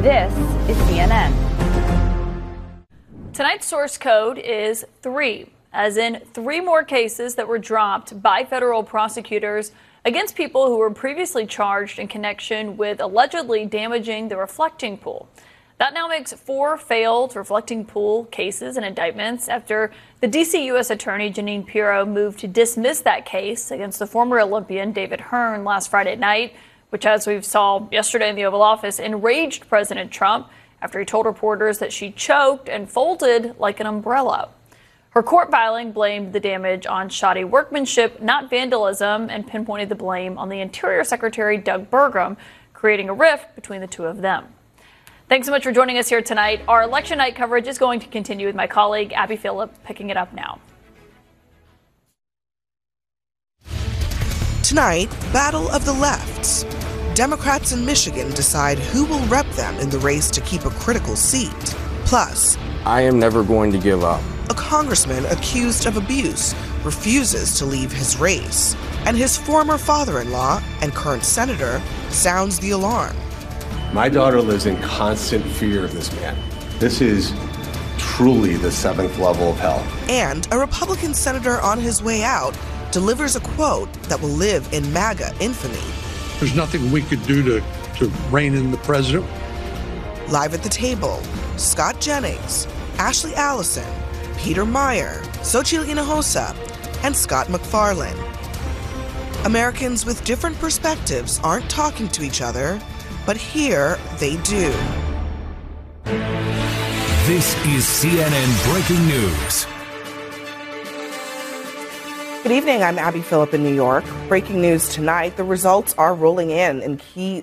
This is CNN. Tonight's source code is 3, as in 3 more cases that were dropped by federal prosecutors against people who were previously charged in connection with allegedly damaging the reflecting pool. That now makes 4 failed reflecting pool cases and indictments after the D.C. U.S. Attorney Jeanine Pirro moved to dismiss that case against the former Olympian David Hearn last Friday night, which, as we saw yesterday in the Oval Office, enraged President Trump after he told reporters that she choked and folded like an umbrella. Her court filing blamed the damage on shoddy workmanship, not vandalism, and pinpointed the blame on the Interior Secretary Doug Burgum, creating a rift between the two of them. Thanks so much for joining us here tonight. Our election night coverage is going to continue with my colleague Abby Phillip picking it up now. Tonight, battle of the lefts. Democrats in Michigan decide who will rep them in the race to keep a critical seat. Plus, I am never going to give up. A congressman accused of abuse refuses to leave his race, and his former father-in-law and current senator sounds the alarm. My daughter lives in constant fear of this man. This is truly the 7th level of hell. And a Republican senator on his way out delivers a quote that will live in MAGA infamy. There's nothing we could do to rein in the president. Live at the table, Scott Jennings, Ashley Allison, Peter Meyer, Xochitl Hinojosa, and Scott McFarlane. Americans with different perspectives aren't talking to each other, but here they do. This is CNN Breaking News. Good evening, I'm Abby Phillip in New York. Breaking news tonight, the results are rolling in key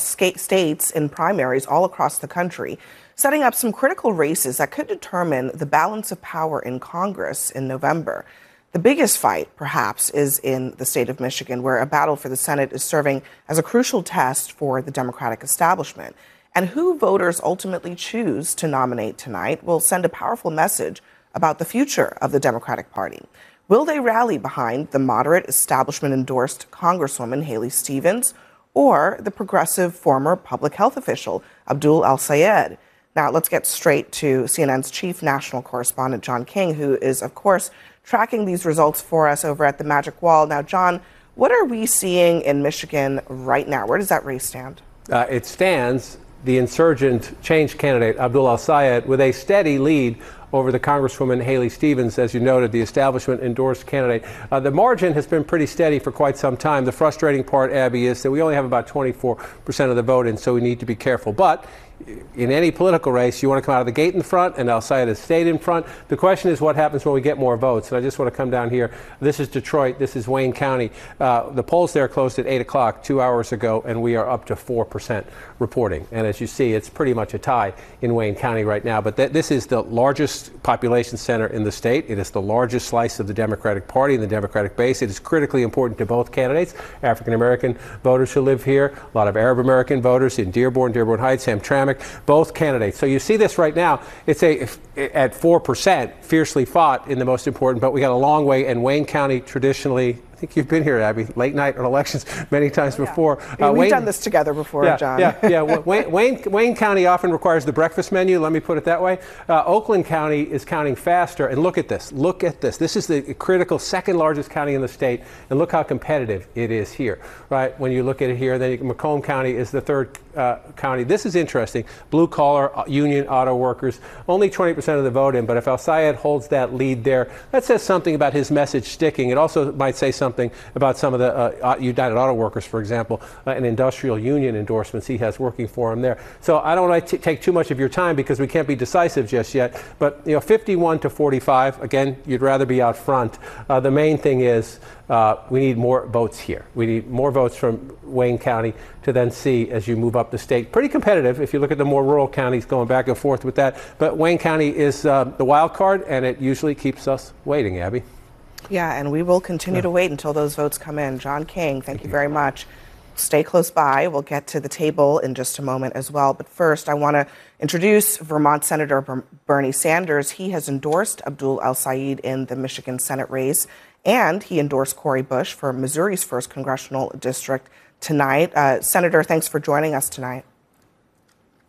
states in primaries all across the country, setting up some critical races that could determine the balance of power in Congress in November. The biggest fight, perhaps, is in the state of Michigan, where a battle for the Senate is serving as a crucial test for the Democratic establishment. And who voters ultimately choose to nominate tonight will send a powerful message about the future of the Democratic Party. Will they rally behind the moderate establishment-endorsed Congresswoman Haley Stevens or the progressive former public health official Abdul El-Sayed? Now, let's get straight to CNN's chief national correspondent, John King, who is, of course, tracking these results for us over at the Magic Wall. Now, John, what are we seeing in Michigan right now? Where does that race stand? It stands the insurgent change candidate, Abdul El-Sayed, with a steady lead over the Congresswoman Haley Stevens, as you noted, the establishment-endorsed candidate. The margin has been pretty steady for quite some time. The frustrating part, Abby, is that we only have about 24% of the vote in, so we need to be careful. But in any political race, you want to come out of the gate in front, and El-Sayed has stayed in front. The question is what happens when we get more votes. And I just want to come down here. This is Detroit. This is Wayne County. The polls there closed at 8 o'clock 2 hours ago, and we are up to 4% reporting. And as you see, it's pretty much a tie in Wayne County right now. But this is the largest population center in the state. It is the largest slice of the Democratic Party and the Democratic base. It is critically important to both candidates. African-American voters who live here, a lot of Arab-American voters in Dearborn Heights, Hamtramck, both candidates. So you see this right now. It's at 4%, fiercely fought in the most important, but we got a long way, and Wayne County traditionally, I think you've been here, Abby, late night on elections many times before. We've done this together before, John. Yeah. Wayne County often requires the breakfast menu, let me put it that way. Oakland County is counting faster, and look at this. This is the critical second largest county in the state, and look how competitive it is here, right? When you look at it here, then Macomb County is the third county. This is interesting. Blue collar, union, auto workers, only 20% of the vote in, but if El-Sayed holds that lead there, that says something about his message sticking. It also might say something about some of the United Auto Workers, for example, and industrial union endorsements he has working for him there. So I don't want to take too much of your time because we can't be decisive just yet, but 51 to 45, again, you'd rather be out front. The main thing is we need more votes here. We need more votes from Wayne County to then see as you move up the state. Pretty competitive if you look at the more rural counties going back and forth with that. But Wayne County is the wild card, and it usually keeps us waiting, Abby. Yeah, and we will continue to wait until those votes come in. John King, thank you very much. Stay close by. We'll get to the table in just a moment as well. But first, I want to introduce Vermont Senator Bernie Sanders. He has endorsed Abdul El-Sayed in the Michigan Senate race, and he endorsed Cori Bush for Missouri's 1st congressional district tonight. Senator, thanks for joining us tonight.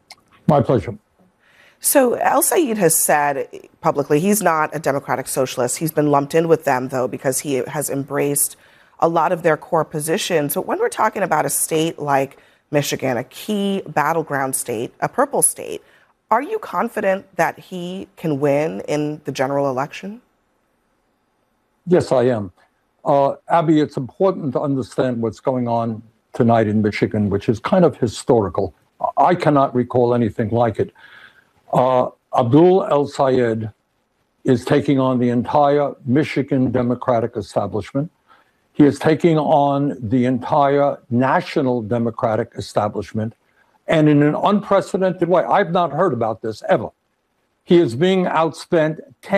My pleasure. So El-Sayed has said publicly he's not a democratic socialist. He's been lumped in with them, though, because he has embraced a lot of their core positions. But when we're talking about a state like Michigan, a key battleground state, a purple state, are you confident that he can win in the general election? Yes, I am. Abby, it's important to understand what's going on tonight in Michigan, which is kind of historical. I cannot recall anything like it. Abdul El-Sayed is taking on the entire Michigan Democratic establishment. He is taking on the entire national Democratic establishment. And in an unprecedented way, I've not heard about this ever. He is being outspent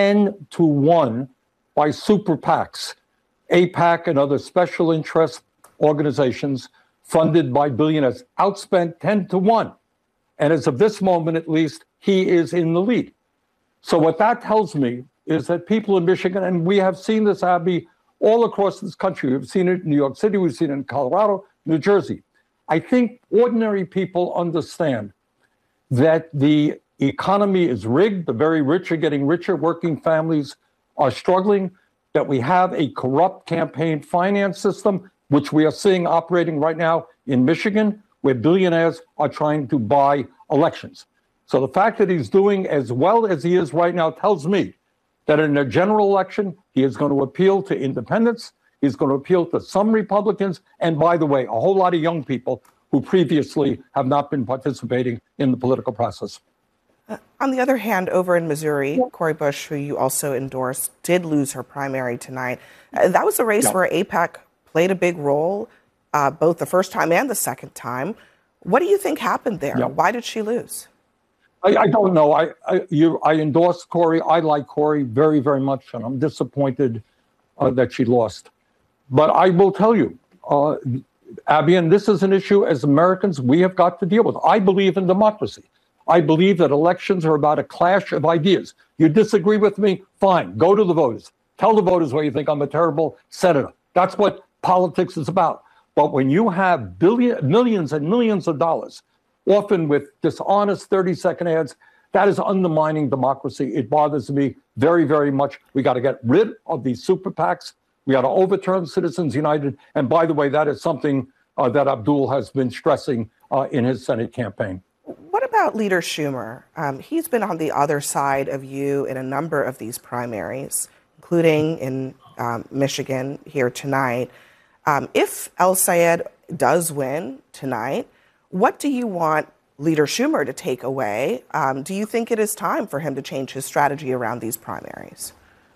10-1 by super PACs, AIPAC and other special interest organizations funded by billionaires, outspent 10-1. And as of this moment, at least, he is in the lead. So what that tells me is that people in Michigan, and we have seen this, Abby, all across this country. We've seen it in New York City. We've seen it in Colorado, New Jersey. I think ordinary people understand that the economy is rigged. The very rich are getting richer. Working families are struggling. That we have a corrupt campaign finance system, which we are seeing operating right now in Michigan, where billionaires are trying to buy elections. So the fact that he's doing as well as he is right now tells me that in a general election, he is going to appeal to independents. He's going to appeal to some Republicans. And by the way, a whole lot of young people who previously have not been participating in the political process. On the other hand, over in Missouri, Cori Bush, who you also endorsed, did lose her primary tonight. That was a race where AIPAC played a big role, both the first time and the second time. What do you think happened there? Why did she lose? I don't know. I endorse Cori. I like Cori very, very much, and I'm disappointed that she lost. But I will tell you, Abby, and this is an issue as Americans we have got to deal with. I believe in democracy. I believe that elections are about a clash of ideas. You disagree with me? Fine. Go to the voters. Tell the voters why you think I'm a terrible senator. That's what politics is about. But when you have millions and millions of dollars, often with dishonest 30-second ads, that is undermining democracy. It bothers me very, very much. We got to get rid of these super PACs. We got to overturn Citizens United. And by the way, that is something that Abdul has been stressing in his Senate campaign. What about Leader Schumer? He's been on the other side of you in a number of these primaries, including in Michigan here tonight. If El-Sayed does win tonight, what do you want Leader Schumer to take away? Do you think it is time for him to change his strategy around these primaries?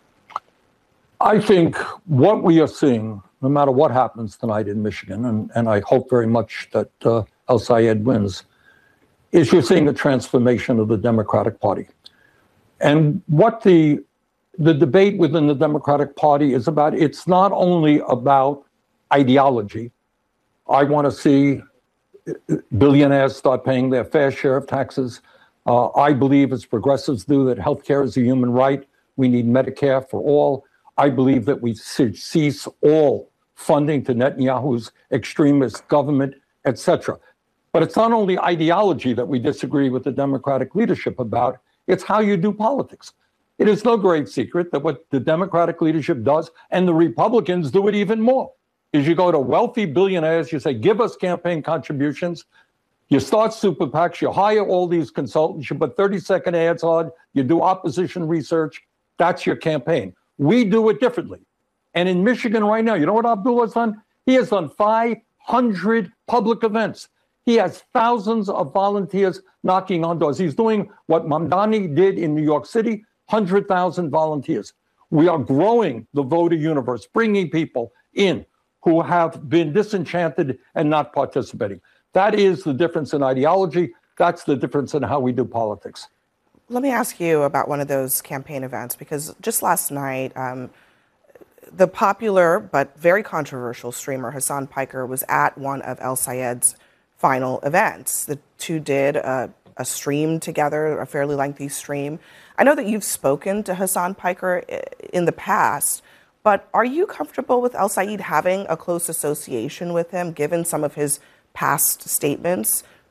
I think what we are seeing, no matter what happens tonight in Michigan, and I hope very much that El-Sayed wins, is you're seeing a transformation of the Democratic Party. And what the debate within the Democratic Party is about, it's not only about ideology. I want to see billionaires start paying their fair share of taxes. I believe, as progressives do, that healthcare is a human right. We need Medicare for all. I believe that we should cease all funding to Netanyahu's extremist government, etc. But it's not only ideology that we disagree with the Democratic leadership about, it's how you do politics. It is no great secret that what the Democratic leadership does, and the Republicans do it even more, is you go to wealthy billionaires, you say, give us campaign contributions, you start super PACs, you hire all these consultants, you put 30-second ads on, you do opposition research, that's your campaign. We do it differently. And in Michigan right now, you know what Abdul has done? He has done 500 public events. He has thousands of volunteers knocking on doors. He's doing what Mamdani did in New York City, 100,000 volunteers. We are growing the voter universe, bringing people in who have been disenchanted and not participating. That is the difference in ideology. That's the difference in how we do politics. Let me ask you about one of those campaign events, because just last night, the popular but very controversial streamer Hasan Piker was at one of El-Sayed's final events. The two did a stream together, a fairly lengthy stream. I know that you've spoken to Hasan Piker in the past, but are you comfortable with El-Sayed having a close association with him, given some of his past statements?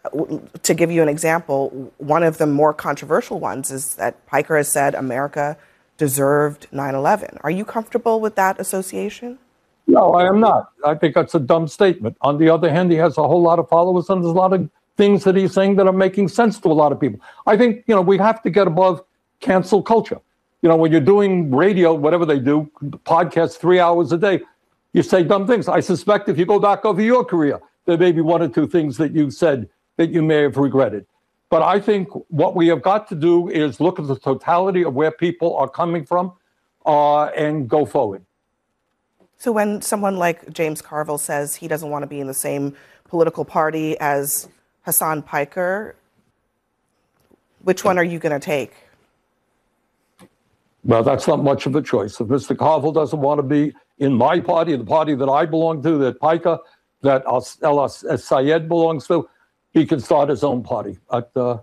To give you an example, one of the more controversial ones is that Piker has said America deserved 9/11. Are you comfortable with that association? No, I am not. I think that's a dumb statement. On the other hand, he has a whole lot of followers, and there's a lot of things that he's saying that are making sense to a lot of people. I think, we have to get above cancel culture. When you're doing radio, whatever they do, podcasts 3 hours a day, you say dumb things. I suspect if you go back over your career, there may be one or two things that you said that you may have regretted. But I think what we have got to do is look at the totality of where people are coming from and go forward. So when someone like James Carville says he doesn't want to be in the same political party as Hasan Piker, which one are you going to take? Well, that's not much of a choice. If Mr. Carville doesn't want to be in my party, the party that I belong to, that Piker, that Al-Sayed belongs to, he can start his own party. Look,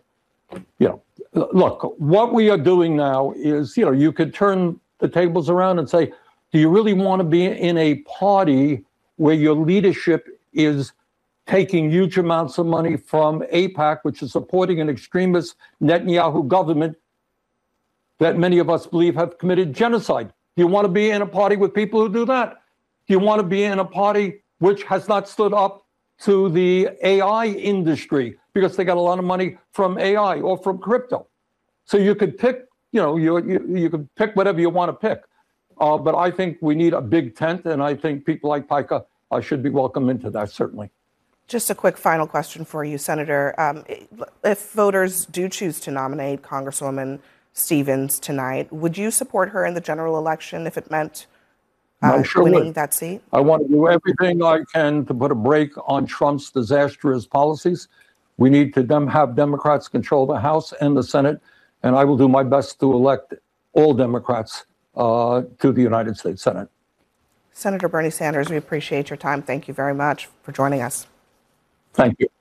what we are doing now is, you could turn the tables around and say, do you really want to be in a party where your leadership is taking huge amounts of money from AIPAC, which is supporting an extremist Netanyahu government that many of us believe have committed genocide? Do you want to be in a party with people who do that? Do you want to be in a party which has not stood up to the AI industry because they got a lot of money from AI or from crypto? So you could pick, you could pick whatever you want to pick. But I think we need a big tent, and I think people like Piker should be welcome into that, certainly. Just a quick final question for you, Senator. If voters do choose to nominate Congresswoman Stevens tonight, would you support her in the general election if it meant winning that seat? I want to do everything I can to put a brake on Trump's disastrous policies. We need to have Democrats control the House and the Senate, and I will do my best to elect all Democrats to the United States Senate. Senator Bernie Sanders, we appreciate your time. Thank you very much for joining us. Thank you.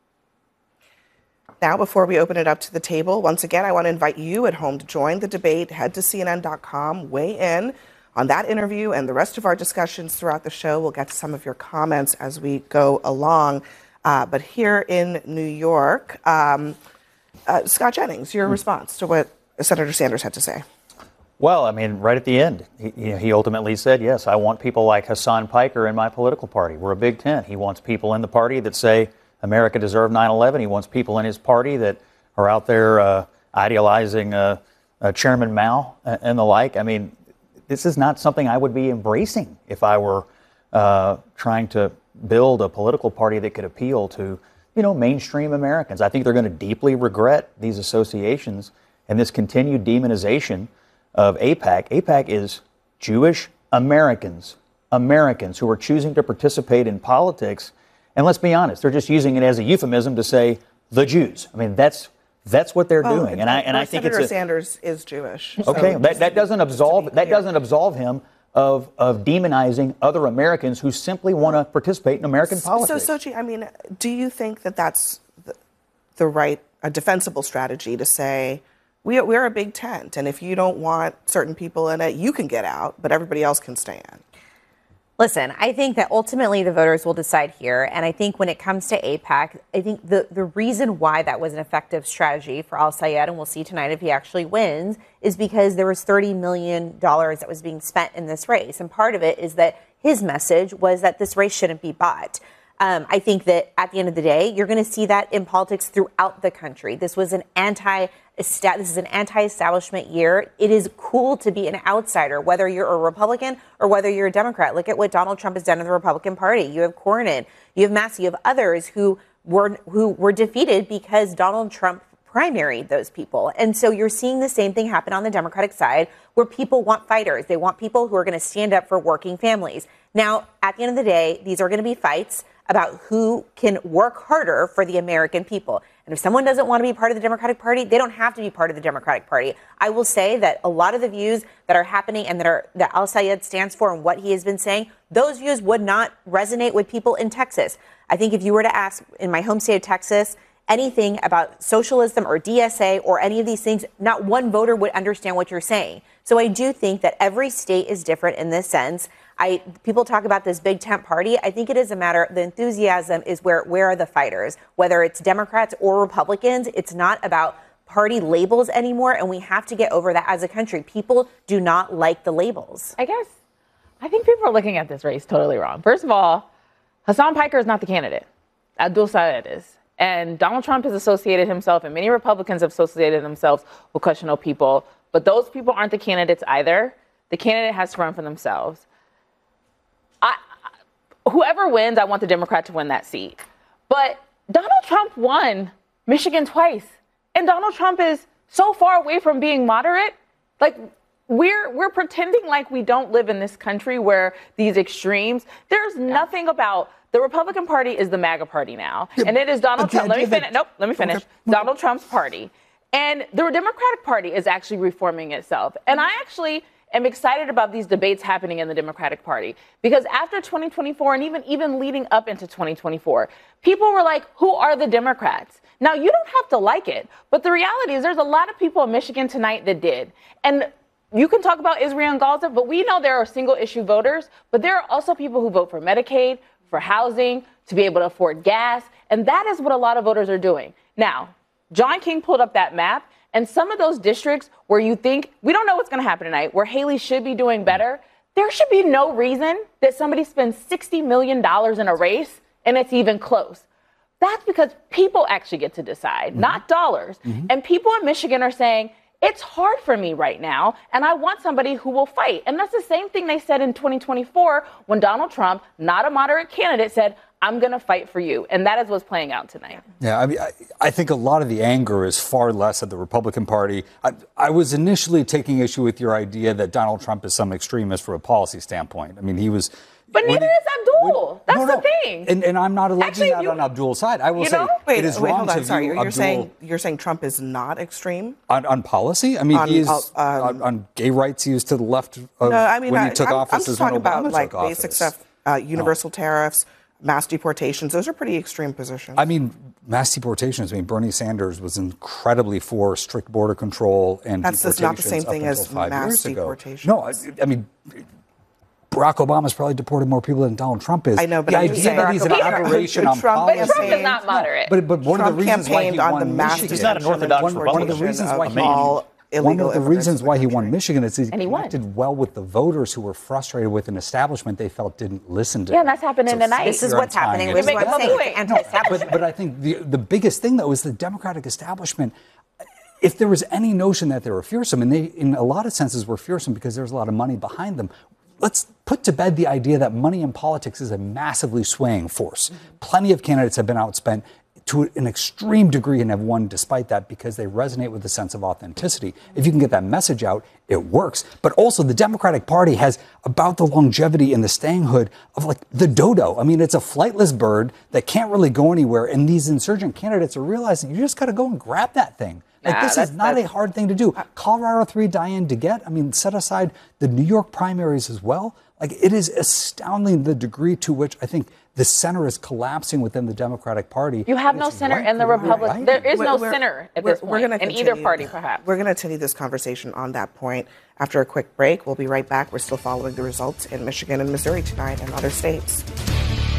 Now, before we open it up to the table, once again, I want to invite you at home to join the debate. Head to CNN.com, weigh in on that interview and the rest of our discussions throughout the show. We'll get to some of your comments as we go along. But here in New York, Scott Jennings, your response to what Senator Sanders had to say. Well, I mean, right at the end, he ultimately said, yes, I want people like Hasan Piker in my political party. We're a big tent. He wants people in the party that say America deserved 9/11. He wants people in his party that are out there idealizing Chairman Mao and the like. I mean, this is not something I would be embracing if I were trying to build a political party that could appeal to, mainstream Americans. I think they're going to deeply regret these associations and this continued demonization of AIPAC. AIPAC is Jewish Americans who are choosing to participate in politics. And let's be honest, they're just using it as a euphemism to say the Jews. I mean, that's what they're doing. And I think Senator Sanders is Jewish. Okay, so that doesn't absolve him of demonizing other Americans who simply want to participate in American politics. So Sochi, I mean, do you think that that's the right, a defensible strategy to say, we're a big tent, and if you don't want certain people in it, you can get out, but everybody else can stay in? Listen, I think that ultimately the voters will decide here. And I think when it comes to AIPAC, I think the reason why that was an effective strategy for Al-Sayed, and we'll see tonight if he actually wins, is because there was $30 million that was being spent in this race. And part of it is that his message was that this race shouldn't be bought. I think that at the end of the day, you're going to see that in politics throughout the country. This is an anti-establishment year. It is cool to be an outsider, whether you're a Republican or whether you're a Democrat. Look at what Donald Trump has done in the Republican Party. You have Cornyn, you have Massey, you have others who were defeated because Donald Trump primaried those people. And so you're seeing the same thing happen on the Democratic side, where people want fighters. They want people who are going to stand up for working families. Now, at the end of the day, these are going to be fights about who can work harder for the American people. And if someone doesn't want to be part of the Democratic Party, they don't have to be part of the Democratic Party. I will say that a lot of the views that are happening and that Al-Sayed stands for and what he has been saying, those views would not resonate with people in Texas. I think if you were to ask in my home state of Texas anything about socialism or DSA or any of these things, not one voter would understand what you're saying. So I do think that every state is different in this sense. People talk about this big tent party. I think it is a matter, the enthusiasm is where are the fighters? Whether it's Democrats or Republicans, it's not about party labels anymore, and we have to get over that as a country. People do not like the labels. I think people are looking at this race totally wrong. First of all, Hassan Piker is not the candidate. Abdul Sayed is. And Donald Trump has associated himself, and many Republicans have associated themselves with questionable people. But those people aren't the candidates either. The candidate has to run for themselves. Whoever wins, I want the Democrat to win that seat. But Donald Trump won Michigan twice. And Donald Trump is so far away from being moderate. Like, we're pretending like we don't live in this country where these extremes, there's nothing about the Republican Party is the MAGA party now. Yeah, and it is Donald Trump. Let me finish. Okay. Donald Trump's party. And the Democratic Party is actually reforming itself. And I actually am excited about these debates happening in the Democratic Party, because after 2024 and even leading up into 2024, people were like, who are the Democrats? Now, you don't have to like it, but the reality is there's a lot of people in Michigan tonight that did. And you can talk about Israel and Gaza, but we know there are single issue voters, but there are also people who vote for Medicaid, for housing, to be able to afford gas. And that is what a lot of voters are doing. Now, John King pulled up that map, and some of those districts where you think, we don't know what's going to happen tonight, where Haley should be doing better, there should be no reason that somebody spends $60 million in a race and it's even close. That's because people actually get to decide, not dollars. And people in Michigan are saying, it's hard for me right now, and I want somebody who will fight. And that's the same thing they said in 2024 when Donald Trump, not a moderate candidate, said, I'm going to fight for you. And that is what's playing out tonight. Yeah, I mean, I think a lot of the anger is far less at the Republican Party. I was initially taking issue with your idea that Donald Trump is some extremist from a policy standpoint. I mean, he was... But neither is Abdul. That's the thing. And I'm not alleging that on Abdul's side. I will say it is wrong to view Abdul... You're saying Trump is not extreme? On policy? I mean, he is on gay rights, he was to the left of when he took office as when Obama took office. I'm talking about basic stuff, universal tariffs, mass deportations. Those are pretty extreme positions. I mean, mass deportations. I mean, Bernie Sanders was incredibly for strict border control and deportations. That's not the same thing as mass deportations. No, I mean... Barack Obama's probably deported more people than Donald Trump is. I know, but the idea that he's an aberration on policy. But Trump is not moderate. But one of the reasons why he won Michigan. He's not an orthodox One of the reasons why he won Michigan is he connected well with the voters who were frustrated with an establishment they felt didn't listen to. Yeah, and that's happening tonight. This is what's happening. This is what I'm saying. Anti-establishment. But I think the biggest thing, though, is the Democratic establishment. If there was any notion that they were fearsome, and they, in a lot of senses, were fearsome because there's a lot of money behind them, let's put to bed the idea that money in politics is a massively swaying force. Plenty of candidates have been outspent to an extreme degree and have won despite that because they resonate with a sense of authenticity. If you can get that message out, it works. But also the Democratic Party has about the longevity and the stayinghood of like the dodo. I mean, it's a flightless bird that can't really go anywhere. And these insurgent candidates are realizing you just got to go and grab that thing. Like, this is not a hard thing to do. Colorado 3, Diane DeGette, I mean, set aside the New York primaries as well. Like, it is astounding the degree to which I think the center is collapsing within the Democratic Party. You have no center in the Republican. There is no center at this point in either party, perhaps. We're going to continue this conversation on that point after a quick break. We'll be right back. We're still following the results in Michigan and Missouri tonight and other states.